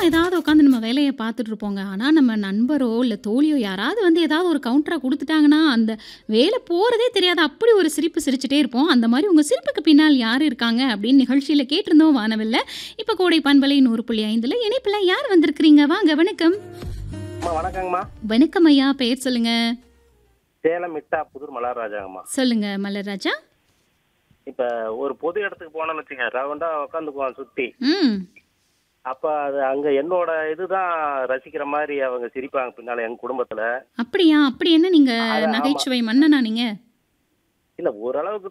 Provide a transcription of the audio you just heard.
ஏதாவது உட்காந்து நம்ம வேலைய பார்த்துட்டு இருப்போங்க. ஆனா நம்ம நண்பரோ, இல்ல தோழியோ யாராவது வந்து ஏதாவது ஒரு கவுண்டரா குடுத்துட்டாங்கன்னா, அந்த வேலை போறதே தெரியாது. அப்படி ஒரு சிரிப்பு சிரிச்சுட்டே இருப்போம். அந்த மாரி உங்க சிரிப்புக்கு பின்னால் யார் இருக்காங்க? அப்படின்னு நிகழ்ச்சியில கேட்டிருந்தோம் வானவில்ல. இப்ப கோடை பண்பலை 100.5ல இணைப்பில யார் வந்திருக்கிறீங்க? வாங்க வணக்கம். அம்மா வணக்கங்கம்மா. வணக்கம் ஐயா. பெயர் சொல்லுங்க. சேலம் மிட்டா புதூர் மலர்ராஜாங்கம்மா. சொல்லுங்க மலர்ராஜா. இப்ப ஒரு பொது இடத்துக்கு போனோம்னு வச்சுங்க, ரவுண்டா உட்காந்துக்குவோம் சுத்தி. ம். அப்ப அது அங்க என்னோட இதுதான் ரசிக்கிற மாதிரி அவங்க சிரிப்பாங்க பின்னால எங்க குடும்பத்துல. அப்படியா? அப்படி என்ன நீங்க ஆமா. நகைச்சுவை மன்னனா நீங்க? இல்ல ஓரளவுக்கு